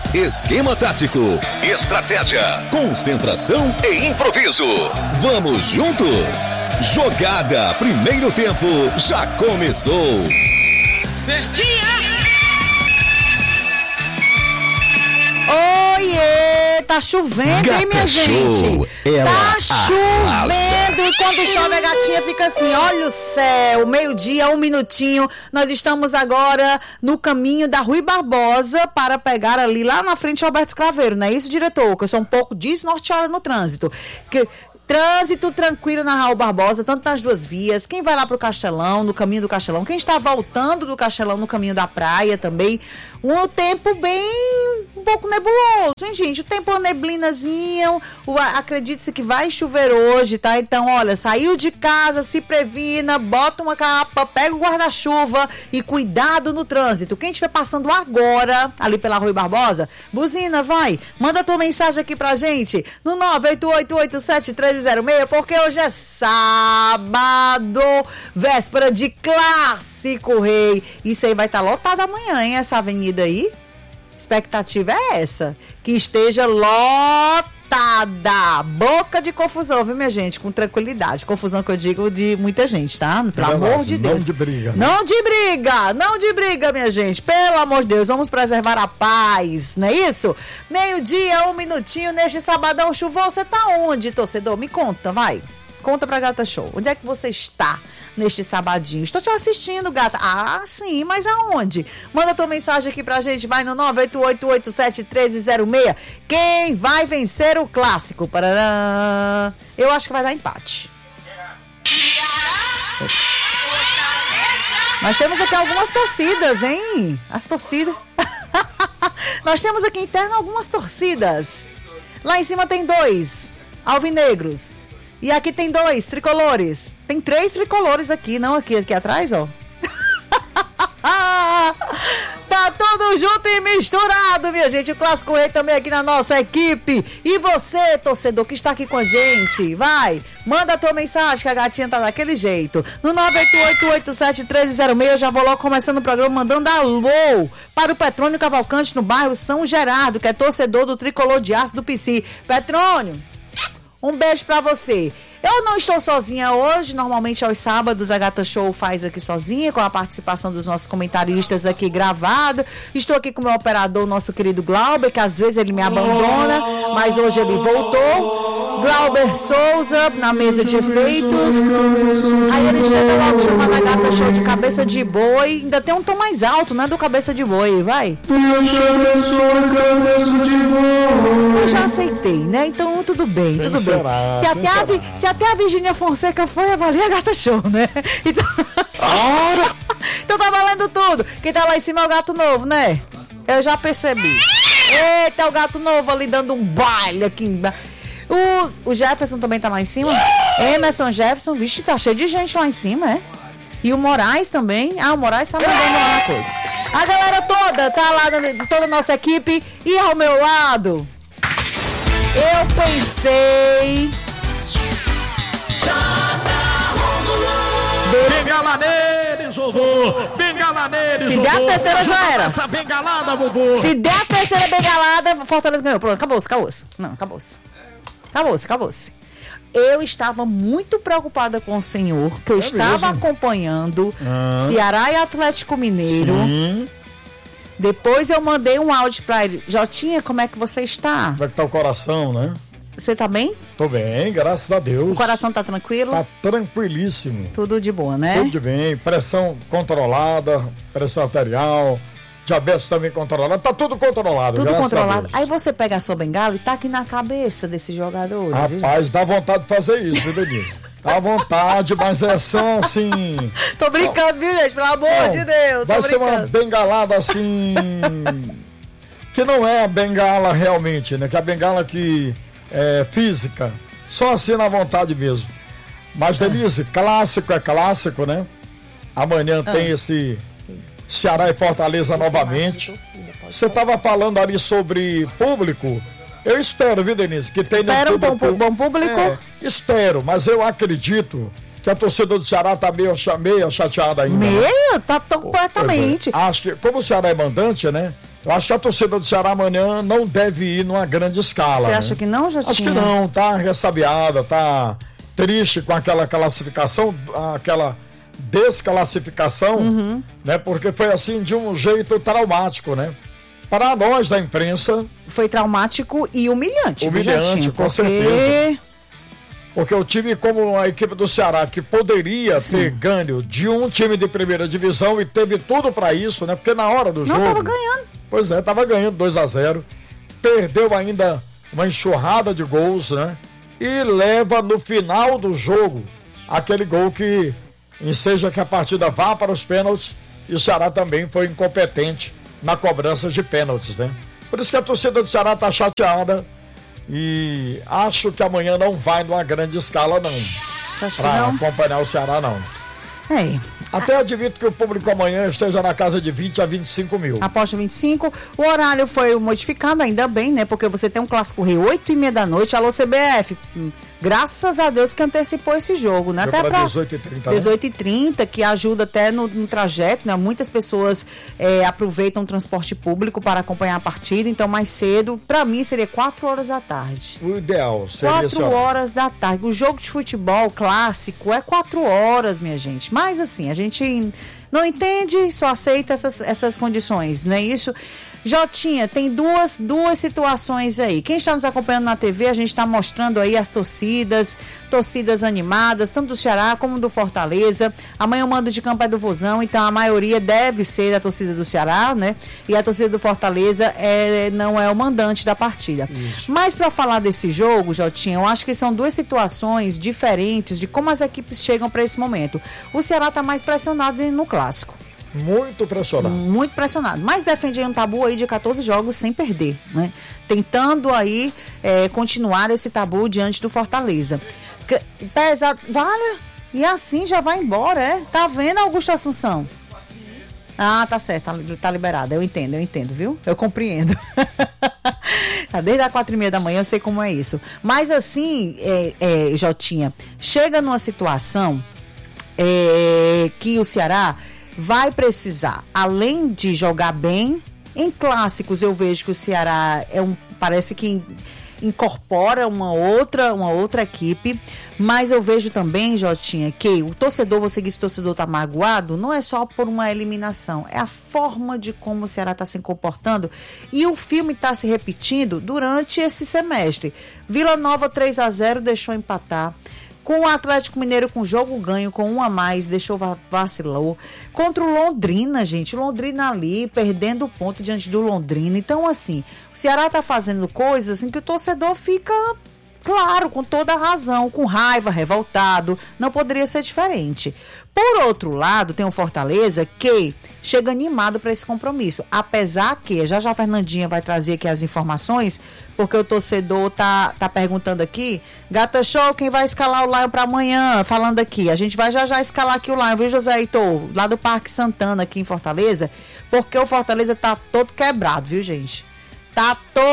Esquema tático, estratégia, concentração e improviso. Vamos juntos? Jogada Primeiro Tempo já começou. Certinha! Oiê! Tá chovendo, hein, minha gente? Tá chovendo e quando chove a gatinha fica assim, olha o céu, meio-dia, 1 minutinho. Nós estamos agora no caminho da Rui Barbosa para pegar ali lá na frente Roberto Craveiro, não é isso, diretor? Que eu sou um pouco desnorteada no trânsito. Trânsito tranquilo na Raul Barbosa, tanto nas duas vias. Quem vai lá pro Castelão, no caminho do Castelão. Quem está voltando do Castelão no caminho da praia também. Um tempo um pouco nebuloso, hein, gente? O tempo neblinazinho. Acredite-se que vai chover hoje, tá? Então, olha, saiu de casa, se previna, bota uma capa, pega o guarda-chuva e cuidado no trânsito. Quem estiver passando agora, ali pela Rui Barbosa, buzina, vai. Manda tua mensagem aqui pra gente no 988871306, porque hoje é sábado, véspera de Clássico Rei. Isso aí vai estar lotado amanhã, hein, essa avenida aí. Expectativa é essa, que esteja lotada, boca de confusão, viu, minha gente? Com tranquilidade. Confusão que eu digo de muita gente, tá? Pelo amor de Deus. Não de briga. Não de briga, minha gente. Pelo amor de Deus, vamos preservar a paz, não é isso? Meio-dia, 1 minutinho, neste sabadão chuvoso. Você tá onde, torcedor? Me conta, vai. Conta pra Gata Show. Onde é que você está neste sabadinho? Estou te assistindo, gata. Ah, sim, mas aonde? Manda tua mensagem aqui pra gente. Vai no 988871306. Quem vai vencer o clássico? Parará. Eu acho que vai dar empate. Nós temos aqui algumas torcidas, hein? As torcidas. Nós temos aqui interno algumas torcidas. Lá em cima tem 2 alvinegros. E aqui tem 2 tricolores. Tem 3 tricolores aqui, não aqui atrás, ó. Tá tudo junto e misturado, minha gente. O Clássico Rei também aqui na nossa equipe. E você, torcedor, que está aqui com a gente, vai, manda a tua mensagem, que a gatinha tá daquele jeito. No 988871306, eu já vou logo começando o programa mandando alô para o Petrônio Cavalcante no bairro São Gerardo, que é torcedor do Tricolor de Aço do PC. Petrônio, um beijo pra você. Eu não estou sozinha hoje, normalmente aos sábados a Gata Show faz aqui sozinha, com a participação dos nossos comentaristas aqui gravado. Estou aqui com o meu operador, nosso querido Glauber, que às vezes ele me abandona, mas hoje ele voltou. Glauber Souza, na mesa de efeitos. Aí ele chega logo chamando a Gata Show de cabeça de boi. Ainda tem um tom mais alto, né, do cabeça de boi, vai. Eu chamo a sua cabeça de boi. Eu já aceitei, né? Então tudo bem, tudo bem. Se até a Virgínia Fonseca foi, avalia a Gata Show, né? Então... então tá valendo tudo. Quem tá lá em cima é o Gato Novo, né? Eu já percebi. Eita, o Gato Novo ali dando um baile aqui embaixo. O Jefferson também tá lá em cima. Emerson Jefferson, vixe, tá cheio de gente lá em cima, é? E o Moraes também. Ah, o Moraes tá mandando lá uma coisa. A galera toda tá lá, toda a nossa equipe. E ao meu lado, eu pensei... Bengala neles, vovô! Bengala neles, Se der a terceira, já era. Essa bengalada, vovô! Se der a terceira bengalada, Fortaleza ganhou. Pronto, acabou-se. Não, acabou-se. Eu estava muito preocupada com o senhor, que eu estava acompanhando Ceará e Atlético Mineiro. Sim. Depois eu mandei um áudio pra ele. Jotinha, como é que você está? Como é que tá o coração, né? Você tá bem? Tô bem, graças a Deus. O coração tá tranquilo? Tá tranquilíssimo. Tudo de boa, né? Tudo de bem, pressão controlada, pressão arterial, diabetes também controlada, tá tudo controlado. Tudo graças controlado. a Deus. Aí você pega a sua bengala e tá aqui na cabeça desses jogadores. Rapaz, dá vontade de fazer isso, viu, Denise? Dá vontade, mas é só assim... Tô brincando, viu, gente? Pelo amor de Deus. Vai ser uma bengalada assim... que não é a bengala realmente, né? Que é a bengala que é física. Só assim na vontade mesmo. Mas, Denise, clássico é clássico, né? Amanhã tem esse Ceará e Fortaleza novamente. Você estava falando ali sobre público. Eu espero, viu, Denise? Que tenha Espera um bom público? Espero, mas eu acredito que a torcida do Ceará tá meio chateada ainda. Tá tão completamente. Acho que, como o Ceará é mandante, né? Eu acho que a torcida do Ceará amanhã não deve ir numa grande escala. Você acha que não, Jotinha? Acho que não, tá ressabiada, tá triste com aquela classificação, aquela desclassificação, né? Porque foi assim de um jeito traumático, né? Para nós da imprensa. Foi traumático e humilhante. Humilhante, com certeza. Porque o time, como a equipe do Ceará, que poderia ter ganho de um time de primeira divisão e teve tudo para isso, né? Porque na hora do jogo. Não, tava ganhando. Pois é, tava ganhando 2-0. Perdeu ainda uma enxurrada de gols, né? E leva no final do jogo aquele gol que enseja que a partida vá para os pênaltis. E o Ceará também foi incompetente na cobrança de pênaltis, né? Por isso que a torcida do Ceará tá chateada. E acho que amanhã não vai numa grande escala, não. Acho pra que não. acompanhar o Ceará, não. Até admito que o público amanhã esteja na casa de 20 a 25 mil. Aposta 25. O horário foi modificado, ainda bem, né? Porque você tem um Clássico Rio, 8h30 da noite. Alô, CBF. Graças a Deus que antecipou esse jogo, né? Até pra 18h30. 18h30, que ajuda até no trajeto, né? Muitas pessoas aproveitam o transporte público para acompanhar a partida, então mais cedo, pra mim seria 4 horas da tarde. O ideal seria 4 horas da tarde. O jogo de futebol clássico é 4 horas, minha gente. Mas assim, a gente não entende, só aceita essas condições, não é isso? Jotinha, tem duas situações aí. Quem está nos acompanhando na TV, a gente está mostrando aí as torcidas animadas, tanto do Ceará como do Fortaleza. Amanhã o mando de campo é do Vozão, então a maioria deve ser da torcida do Ceará, né? E a torcida do Fortaleza não é o mandante da partida. Isso. Mas para falar desse jogo, Jotinha, eu acho que são duas situações diferentes de como as equipes chegam para esse momento. O Ceará está mais pressionado no clássico. Muito pressionado. Muito pressionado. Mas defende um tabu aí de 14 jogos sem perder, né? Tentando aí continuar esse tabu diante do Fortaleza. Pesado. Vale. E assim já vai embora, é? Tá vendo, Augusto Assunção? Ah, tá certo. Tá liberado. Eu entendo, viu? Eu compreendo. Desde as 4h30 da manhã eu sei como é isso. Mas assim, Jotinha, chega numa situação que o Ceará vai precisar, além de jogar bem, em clássicos eu vejo que o Ceará parece que incorpora uma outra equipe, mas eu vejo também, Jotinha, que o torcedor, você disse que o torcedor tá magoado, não é só por uma eliminação, é a forma de como o Ceará tá se comportando e o filme tá se repetindo durante esse semestre. Vila Nova 3-0 deixou empatar. Com o Atlético Mineiro com jogo ganho, com 1 a mais, vacilou. Contra o Londrina, gente, Londrina ali, perdendo o ponto diante do Londrina. Então, assim, o Ceará tá fazendo coisas assim que o torcedor fica, claro, com toda a razão, com raiva, revoltado. Não poderia ser diferente. Por outro lado, tem o Fortaleza que chega animado para esse compromisso. Apesar que, já a Fernandinha vai trazer aqui as informações, porque o torcedor tá perguntando aqui, Gata Show, quem vai escalar o Lion para amanhã? Falando aqui, a gente vai já escalar aqui o Lion, viu, José Heitor? Lá do Parque Santana, aqui em Fortaleza, porque o Fortaleza tá todo quebrado, viu, gente? Tá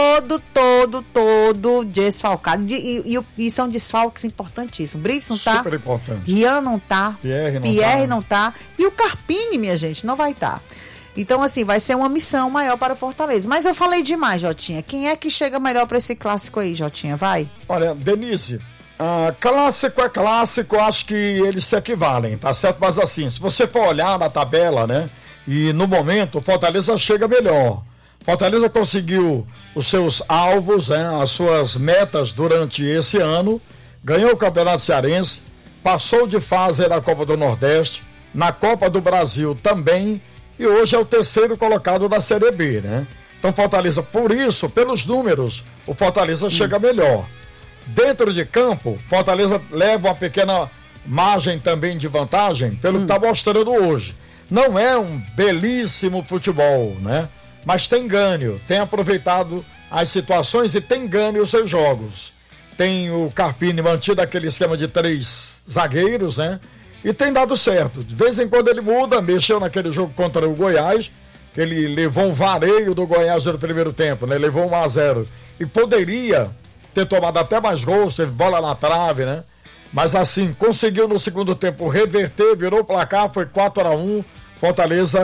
todo desfalcado. E são desfalques importantíssimos. Brits não tá. Super importante. Rian não tá. Pierre não tá. E o Carpini, minha gente, não vai estar. Então, assim, vai ser uma missão maior para o Fortaleza. Mas eu falei demais, Jotinha. Quem é que chega melhor para esse clássico aí, Jotinha? Vai. Olha, Denise, clássico é clássico, acho que eles se equivalem, tá certo? Mas assim, se você for olhar na tabela, né? E no momento, o Fortaleza chega melhor. Fortaleza conseguiu os seus alvos, as suas metas durante esse ano, ganhou o Campeonato Cearense, passou de fase na Copa do Nordeste, na Copa do Brasil também, e hoje é o 3º colocado da Série B, né? Então Fortaleza, por isso, pelos números, o Fortaleza chega melhor. Dentro de campo, Fortaleza leva uma pequena margem também de vantagem, pelo que está mostrando hoje. Não é um belíssimo futebol, né? Mas tem ganho, tem aproveitado as situações e tem ganho os seus jogos. Tem o Carpini mantido aquele esquema de 3 zagueiros, né? E tem dado certo. De vez em quando ele muda, mexeu naquele jogo contra o Goiás, que ele levou um vareio do Goiás no primeiro tempo, né? Levou 1-0. E poderia ter tomado até mais gols, teve bola na trave, né? Mas assim, conseguiu no segundo tempo reverter, virou o placar, foi 4-1. Fortaleza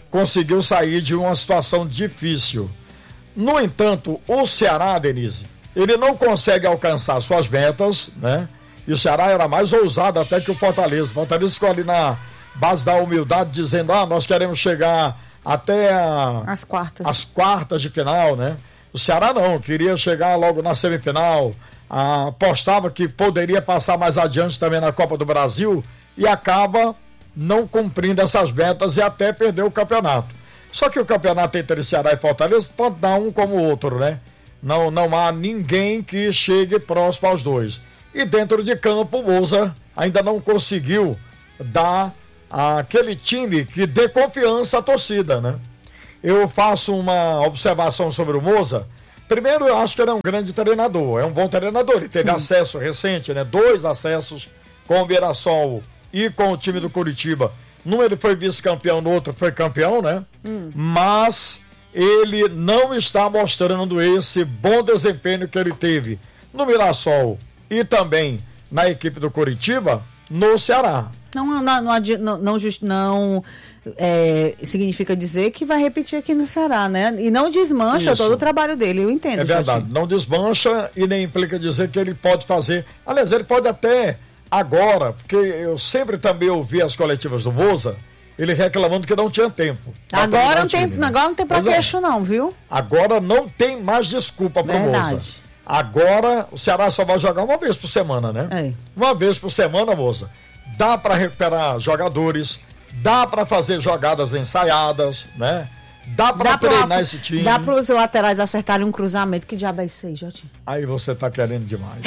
conseguiu sair de uma situação difícil. No entanto, o Ceará, Denise, ele não consegue alcançar suas metas, né? E o Ceará era mais ousado até que o Fortaleza. O Fortaleza ficou ali na base da humildade, dizendo, nós queremos chegar até as quartas de final, né? O Ceará não, queria chegar logo na semifinal, apostava que poderia passar mais adiante também na Copa do Brasil e acaba não cumprindo essas metas e até perdeu o campeonato. Só que o campeonato entre Ceará e Fortaleza pode dar um como o outro, né? Não há ninguém que chegue próximo aos dois. E dentro de campo, o Moza ainda não conseguiu dar aquele time que dê confiança à torcida, né? Eu faço uma observação sobre o Moza. Primeiro, eu acho que ele é um grande treinador, é um bom treinador. Ele teve acesso recente, né? 2 acessos com o Mirassol e com o time do Curitiba. Num ele foi vice-campeão, no outro foi campeão, né? Mas ele não está mostrando esse bom desempenho que ele teve no Mirassol e também na equipe do Curitiba, no Ceará. Não significa dizer que vai repetir aqui no Ceará, né? E não desmancha todo o trabalho dele, eu entendo. É verdade, não desmancha e nem implica dizer que ele pode fazer. Aliás, ele pode até agora, porque eu sempre também ouvi as coletivas do Moza, ele reclamando que não tinha tempo. Agora não tem pra queixo não, viu? Agora não tem mais desculpa pro Moza. Agora o Ceará só vai jogar uma vez por semana, né? Uma vez por semana, Moza. Dá para recuperar jogadores, dá para fazer jogadas ensaiadas, né? Dá para treinar esse time. Dá para os laterais acertarem um cruzamento. Que diabo é isso aí, Jotinho? Aí você tá querendo demais.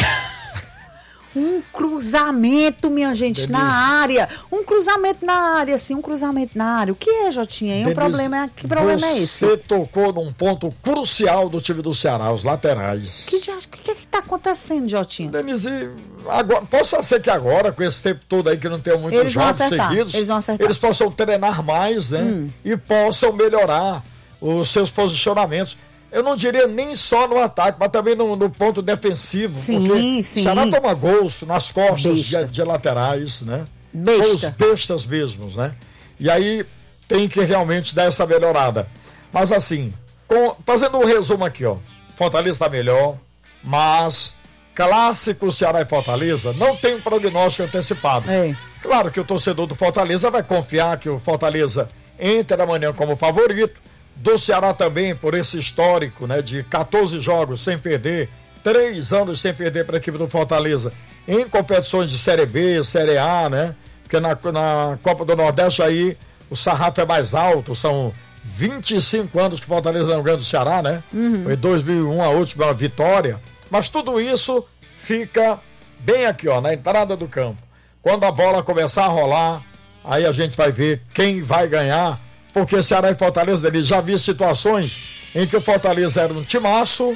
Um cruzamento, minha gente, Denise, na área. Um cruzamento na área, sim, um cruzamento na área. O que é, Jotinha? Denise, que problema é esse? Você tocou num ponto crucial do time do Ceará, os laterais. O que está acontecendo, Jotinha? Denise, agora, possa ser que agora, com esse tempo todo aí que não tem muitos jogos seguidos, eles possam treinar mais, né? E possam melhorar os seus posicionamentos. Eu não diria nem só no ataque, mas também no ponto defensivo. Sim, porque o Ceará toma gols nas costas de laterais, né? Os bestas mesmos, né? E aí tem que realmente dar essa melhorada. Mas assim, fazendo um resumo aqui, Fortaleza está melhor, mas clássico Ceará e Fortaleza não tem um prognóstico antecipado. Claro que o torcedor do Fortaleza vai confiar que o Fortaleza entre amanhã como favorito. Do Ceará também, por esse histórico, né, de 14 jogos sem perder, 3 anos sem perder para a equipe do Fortaleza, em competições de Série B, Série A, né? Porque na Copa do Nordeste aí o sarrafo é mais alto, são 25 anos que o Fortaleza não ganha do Ceará, né? Foi em 2001 a última vitória, mas tudo isso fica bem aqui, na entrada do campo. Quando a bola começar a rolar, aí a gente vai ver quem vai ganhar. Porque Ceará e Fortaleza, ele já vi situações em que o Fortaleza era um timaço,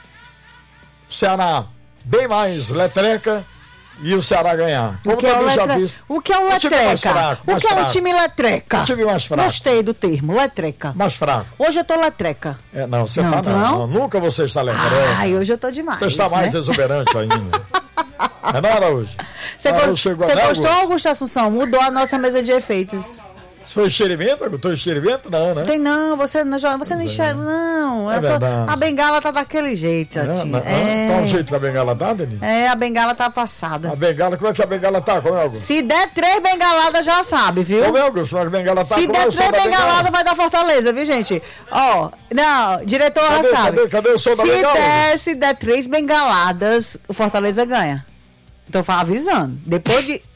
o Ceará bem mais letreca e o Ceará ganhar. O que é o letreca? O que é um time letreca? Um time mais fraco. Gostei do termo, letreca. Mais fraco. Hoje eu tô letreca. Não, você tá não. Nunca você está letreca. Hoje eu tô demais. Você está mais exuberante ainda. Não era hoje. Você gostou, Augusto Assunção? Mudou a nossa mesa de efeitos. Se foi enxerimento? Eu tô enxerimento? Não, né? Tem não, você não enxerga, não. A bengala tá daquele jeito, Jotinha. Qual o jeito que a bengala tá, Denise? A bengala tá passada. A bengala, como é que a bengala tá? Como é, Augusto? Se der 3 bengaladas, já sabe, viu? Como é, Augusto? A bengala tá? Se der 3 bengaladas, vai dar Fortaleza, viu, gente? Diretor já sabe. Cadê o som da bengala? Se der 3 bengaladas, o Fortaleza ganha. Tô avisando. Depois de...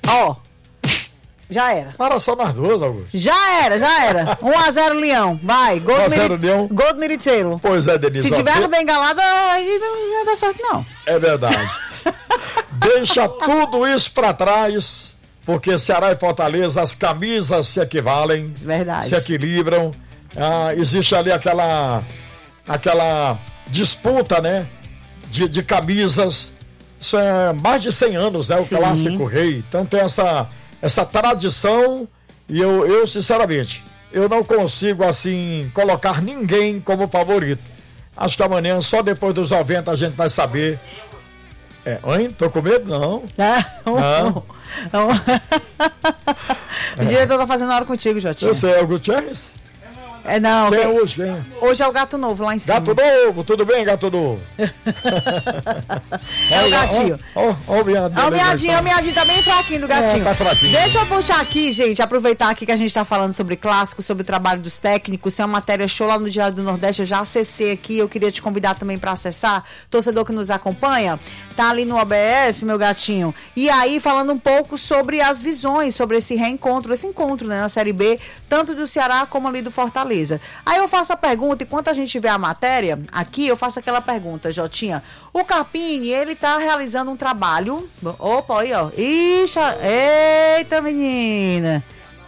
Já era. Para só nas duas, Augusto. Já era. 1-0 Leão. Vai. Gol do Miritelo. Pois é, Denise. Se tiver bengalada, aí não vai dar certo, não. É verdade. Deixa tudo isso pra trás, porque Ceará e Fortaleza, as camisas se equivalem. Verdade. Se equilibram. Existe ali aquela disputa, né? De camisas. Isso é mais de 100 anos, né? O clássico rei. Então tem essa tradição, e eu sinceramente, eu não consigo assim colocar ninguém como favorito. Acho que amanhã, só depois dos 90, a gente vai saber. Tô com medo? Não. O diretor tá fazendo hora contigo, Jotinha. Eu sei, é o Gutierrez? Não. Quem é hoje? Quem? Hoje é o Gato Novo lá em cima. Gato Novo, tudo bem, Gato Novo? É o gatinho. Ó o miadinho tá bem fraquinho do gatinho. Tá fraquinho. Deixa eu puxar aqui, gente, aproveitar aqui que a gente tá falando sobre clássicos, sobre o trabalho dos técnicos. Isso é uma matéria show lá no Diário do Nordeste, eu já acessei aqui, eu queria te convidar também pra acessar. Torcedor que nos acompanha, tá ali no OBS, meu gatinho. E aí, falando um pouco sobre as visões, sobre esse reencontro, esse encontro, né, na Série B, tanto do Ceará como ali do Fortaleza. Aí eu faço a pergunta, enquanto a gente vê a matéria, aqui eu faço aquela pergunta, Jotinha. O Carpini, ele tá realizando um trabalho. Opa, aí, ó. Ixi, eita, menina.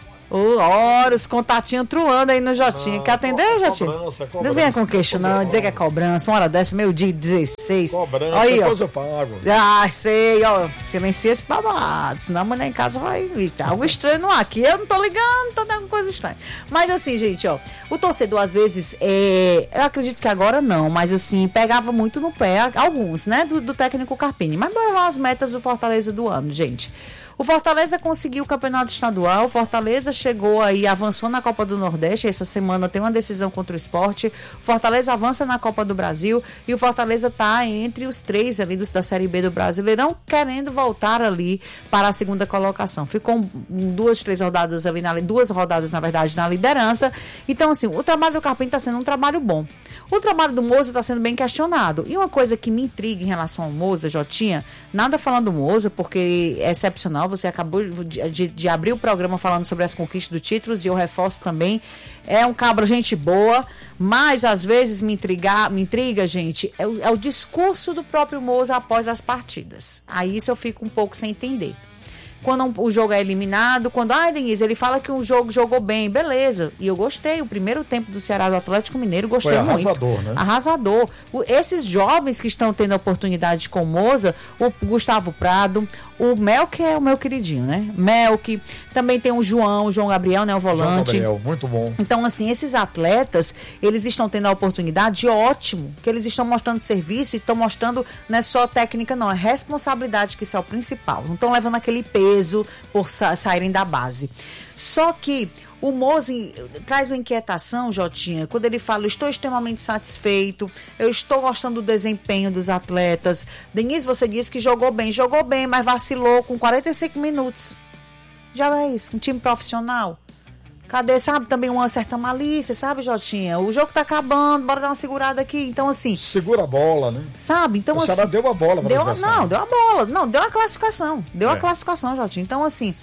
Olha, os contatinhos truando aí no Jotinha. Quer atender, Jotinha? Cobrança. Não venha com queixo, não. Dizer que é cobrança. Uma hora dessa, meio-dia 16. Cobrança, aí, depois eu pago. Sei, ó. Silencia esse babado. Senão a mulher em casa vai vir. Algo estranho no ar. Aqui eu não tô ligando, tô dando coisa estranha. Mas assim, gente, ó. O torcedor, às vezes, eu acredito que agora não, mas assim, pegava muito no pé, alguns, né, do técnico Carpini. Mas bora lá as metas do Fortaleza do ano, gente. O Fortaleza conseguiu o campeonato estadual, o Fortaleza chegou aí, avançou na Copa do Nordeste, essa semana tem uma decisão contra o Sport, o Fortaleza avança na Copa do Brasil e o Fortaleza está entre os 3 ali da Série B do Brasileirão, querendo voltar ali para a segunda colocação. Ficou 2 rodadas ali, 2 rodadas na verdade na liderança. Então assim, o trabalho do Carpini está sendo um trabalho bom. O trabalho do Moza está sendo bem questionado. E uma coisa que me intriga em relação ao Moza, Jotinha, nada falando do Moza, porque é excepcional, você acabou de abrir o programa falando sobre as conquistas dos títulos e eu reforço também, é um cabra gente boa, mas às vezes me intriga, gente, é o discurso do próprio Moza após as partidas. Aí isso eu fico um pouco sem entender. Quando o jogo é eliminado, Denise, ele fala que o jogo jogou bem, beleza. E eu gostei, o primeiro tempo do Ceará do Atlético Mineiro, gostei muito. Foi arrasador, né? Arrasador. Esses jovens que estão tendo a oportunidade com o Moza, o Gustavo Prado, o Melk é o meu queridinho, né? Melk, também tem o João Gabriel, né? O volante. João Gabriel, muito bom. Então, assim, esses atletas, eles estão tendo a oportunidade, ótimo, que eles estão mostrando serviço e estão mostrando, não é só técnica, não, é responsabilidade, que isso é o principal. Não estão levando aquele peso por saírem da base. Só que o Moza traz uma inquietação, Jotinha, quando ele fala, estou extremamente satisfeito, eu estou gostando do desempenho dos atletas. Denise, você disse que jogou bem, mas vacilou com 45 minutos. Já é isso, um time profissional. Cadê, sabe, também uma certa malícia, sabe, Jotinha? O jogo tá acabando, bora dar uma segurada aqui. Então, assim... Segura a bola, né? Sabe? Então, o Ceará deu a bola pra Não, deu a bola. Não, deu a classificação. Deu a classificação, Jotinha. Então, assim...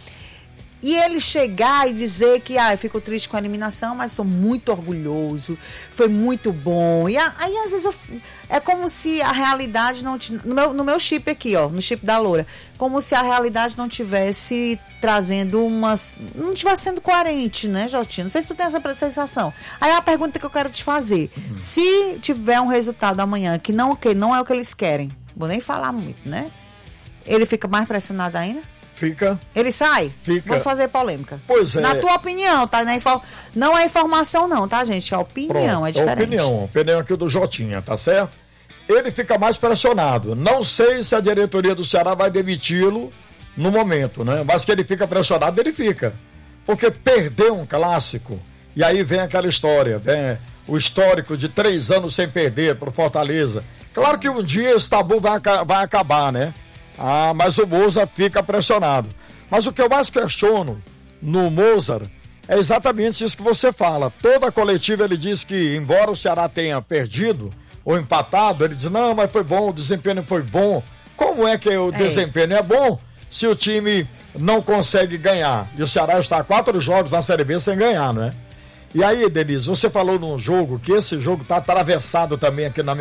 E ele chegar e dizer que, eu fico triste com a eliminação, mas sou muito orgulhoso, foi muito bom. E aí, às vezes, é como se a realidade não... No meu chip aqui, ó, no chip da Loura, como se a realidade não tivesse trazendo não estivesse sendo coerente, né, Jotinho? Não sei se tu tem essa sensação. Aí a pergunta que eu quero te fazer, se tiver um resultado amanhã que não é o que eles querem, vou nem falar muito, né? Ele fica mais pressionado ainda? Fica. Ele sai? Fica. Vamos fazer polêmica. Pois é. Na tua opinião, tá? Não é informação não, tá, gente? A opinião. Pronto, é diferente. Opinião aqui do Jotinha, tá certo? Ele fica mais pressionado. Não sei se a diretoria do Ceará vai demiti-lo no momento, né? Mas que ele fica pressionado, ele fica. Porque perdeu um clássico, e aí vem aquela história, vem o histórico de 3 anos sem perder pro Fortaleza. Claro que um dia esse tabu vai acabar, né? Mas o Moza fica pressionado. Mas o que eu mais questiono no Moza é exatamente isso que você fala. Toda a coletiva ele diz que, embora o Ceará tenha perdido ou empatado, ele diz, não, mas foi bom, o desempenho foi bom. Como é que o desempenho é bom se o time não consegue ganhar? E o Ceará está a 4 jogos na Série B sem ganhar, não é? E aí, Denise, você falou num jogo, que esse jogo está atravessado também aqui na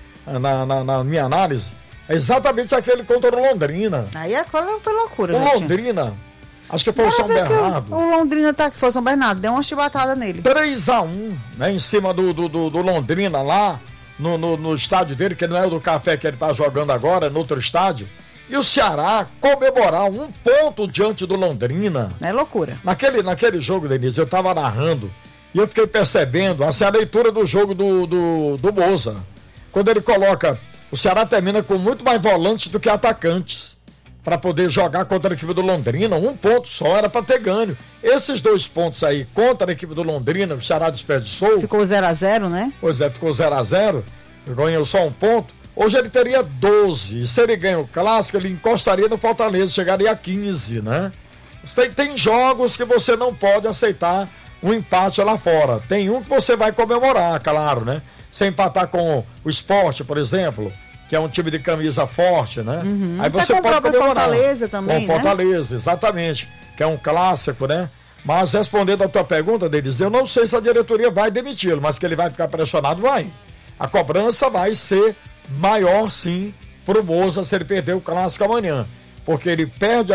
minha análise, é exatamente aquele contra o Londrina. Aí foi loucura, o Londrina, acho que foi o São Bernardo. O Londrina que foi o São Bernardo, deu uma chibatada nele. 3-1, né, em cima do Londrina lá, no estádio dele, que não é o do Café que ele tá jogando agora, é no outro estádio. E o Ceará comemorar 1 ponto diante do Londrina. É loucura. Naquele jogo, Denise, eu tava narrando e eu fiquei percebendo a leitura do jogo do Moza. Quando ele coloca... O Ceará termina com muito mais volantes do que atacantes. para poder jogar contra a equipe do Londrina. 1 ponto só, era para ter ganho. Esses 2 pontos aí contra a equipe do Londrina, o Ceará desperdiçou. Ficou 0-0, né? Pois é, ficou 0-0. Ganhou só 1 ponto. Hoje ele teria 12. E se ele ganha o clássico, ele encostaria no Fortaleza, chegaria a 15, né? Tem jogos que você não pode aceitar um empate lá fora. Tem um que você vai comemorar, claro, né? Se empatar com o Sport, por exemplo, que é um time de camisa forte, né? Aí você pode comemorar. Fortaleza também, com Fortaleza, exatamente, que é um clássico, né? Mas respondendo a tua pergunta, Denis, eu não sei se a diretoria vai demiti-lo, mas que ele vai ficar pressionado, vai. A cobrança vai ser maior, sim, pro Moza se ele perder o clássico amanhã, porque ele perde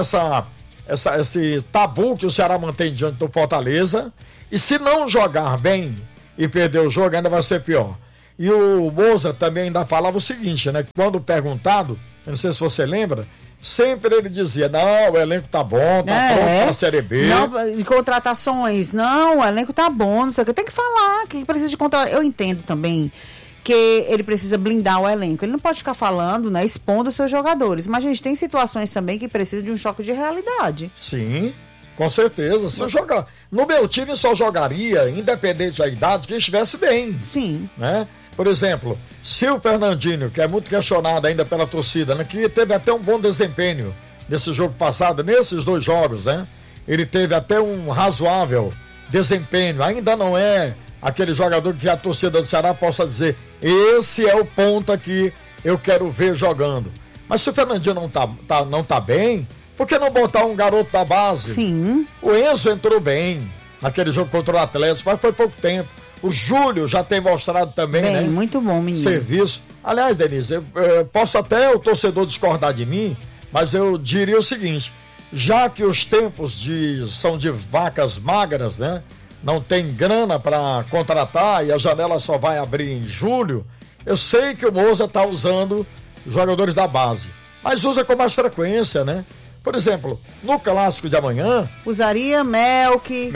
esse tabu que o Ceará mantém diante do Fortaleza, e se não jogar bem e perder o jogo, ainda vai ser pior. E o Moza também ainda falava o seguinte, né? Quando perguntado, eu não sei se você lembra, sempre ele dizia, não, o elenco tá bom, tá pronto pra Série B. Não, de contratações, não, o elenco tá bom, não sei o que. Tem que falar que precisa de contratar. Eu entendo também que ele precisa blindar o elenco. Ele não pode ficar falando, né, expondo os seus jogadores. Mas a gente tem situações também que precisam de um choque de realidade. Sim, com certeza. Se jogar, no meu time só jogaria, independente da idade, quem estivesse bem. Sim. Né? Por exemplo, se o Fernandinho, que é muito questionado ainda pela torcida, né, que teve até um bom desempenho nesse jogo passado, nesses 2 jogos, né? Ele teve até um razoável desempenho. Ainda não é aquele jogador que a torcida do Ceará possa dizer, esse é o ponta que eu quero ver jogando. Mas se o Fernandinho não tá bem, por que não botar um garoto da base? Sim. O Enzo entrou bem naquele jogo contra o Atlético, mas foi pouco tempo. O Júlio já tem mostrado também, né? Muito bom, menino. Serviço. Aliás, Denise, eu posso até o torcedor discordar de mim, mas eu diria o seguinte, já que os tempos são de vacas magras, né? Não tem grana para contratar e a janela só vai abrir em julho, eu sei que o Moza está usando jogadores da base, mas usa com mais frequência, né? Por exemplo, no clássico de amanhã... Usaria Melk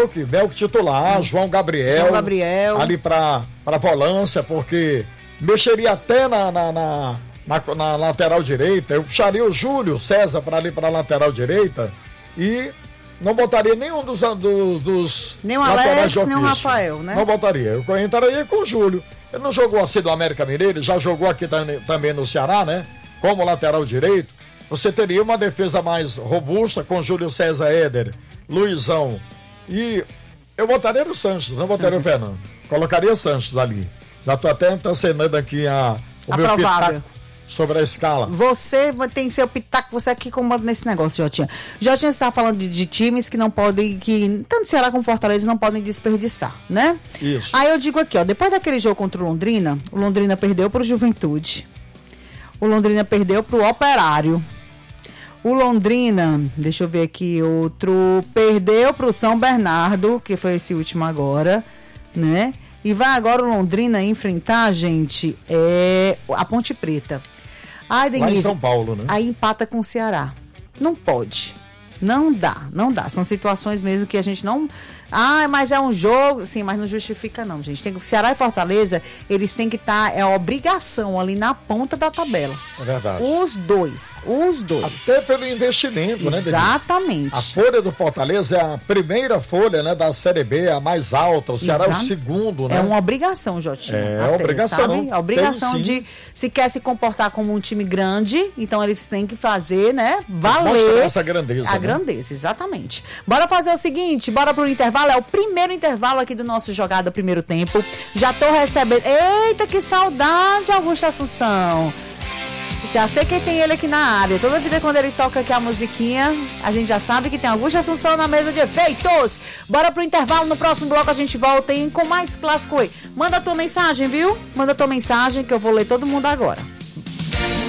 titular, João Gabriel ali para volância, porque mexeria até na lateral direita. Eu puxaria o Júlio César para ali para a lateral direita e não botaria nenhum dos nem o Alex, nem o Rafael, né? Não botaria. Eu entraria com o Júlio. Ele não jogou assim do América Mineiro, já jogou aqui também no Ceará, né? Como lateral direito. Você teria uma defesa mais robusta com Júlio César, Éder, Luizão. E eu botaria o Sanches, não botaria o Fernando. Colocaria o Sanches ali. Já estou até encenando aqui o meu pitaco sobre a escala. Você tem seu pitaco, você aqui comanda nesse negócio, Jotinha. Jotinha está falando de times que não podem, que tanto Ceará como Fortaleza não podem desperdiçar, né? Isso. Aí eu digo aqui, ó, depois daquele jogo contra o Londrina perdeu para o Juventude. O Londrina perdeu para o Operário. O Londrina, deixa eu ver aqui, outro, perdeu para o São Bernardo, que foi esse último agora, né? E vai agora o Londrina enfrentar, gente, a Ponte Preta. Ai, Denise, lá em São Paulo, né? Aí empata com o Ceará. Não pode. Não dá. São situações mesmo que a gente não... Ah, mas é um jogo... Sim, mas não justifica não, gente. Ceará e Fortaleza, eles têm que estar... É obrigação ali na ponta da tabela. É verdade. Os dois. Até pelo investimento, né, Denise? Exatamente. A folha do Fortaleza é a primeira folha, né, da Série B, a mais alta. O Ceará é o segundo, né? É uma obrigação, Jotinho. É uma obrigação. Sabe? A obrigação de... Se quer se comportar como um time grande, então eles têm que fazer, né? Valer. Mostrar essa grandeza. A grandeza, exatamente. Bora fazer o seguinte, bora pro intervalo. É o primeiro intervalo aqui do nosso Jogada Primeiro Tempo. Já tô recebendo... Eita, que saudade, Augusto Assunção. Já sei quem tem ele aqui na área. Toda vida quando ele toca aqui a musiquinha, a gente já sabe que tem Augusto Assunção na mesa de efeitos. Bora pro intervalo, no próximo bloco a gente volta com mais clássico aí. Manda a tua mensagem, viu? Manda a tua mensagem que eu vou ler todo mundo agora.